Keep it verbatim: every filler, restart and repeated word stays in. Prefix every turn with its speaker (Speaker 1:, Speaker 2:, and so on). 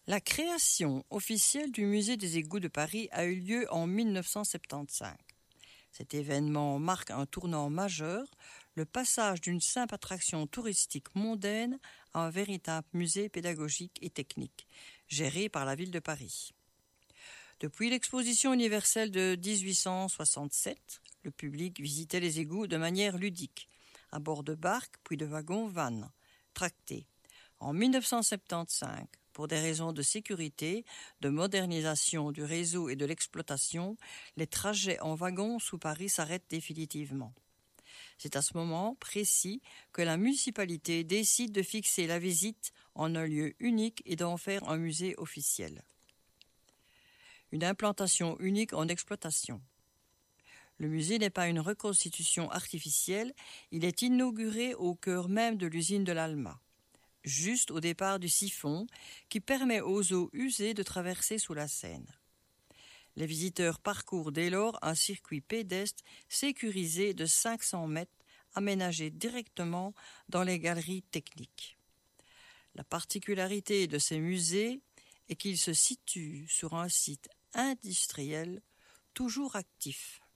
Speaker 1: La création officielle du Musée des égouts de Paris a eu lieu en mille neuf cent soixante-quinze. Cet événement marque un tournant majeur, le passage d'une simple attraction touristique mondaine à un véritable musée pédagogique et technique, géré par la ville de Paris. Depuis l'exposition universelle de dix-huit cent soixante-sept, le public visitait les égouts de manière ludique, à bord de barques puis de wagons vannes, tractés. En mille neuf cent soixante-quinze, pour des raisons de sécurité, de modernisation du réseau et de l'exploitation, les trajets en wagon sous Paris s'arrêtent définitivement. C'est à ce moment précis que la municipalité décide de fixer la visite en un lieu unique et d'en faire un musée officiel. Une implantation unique en exploitation. Le musée n'est pas une reconstitution artificielle, il est inauguré au cœur même de l'usine de l'Alma, juste au départ du siphon qui permet aux eaux usées de traverser sous la Seine. Les visiteurs parcourent dès lors un circuit pédestre sécurisé de cinq cents mètres aménagé directement dans les galeries techniques. La particularité de ces musées est qu'ils se situent sur un site industriel toujours actif.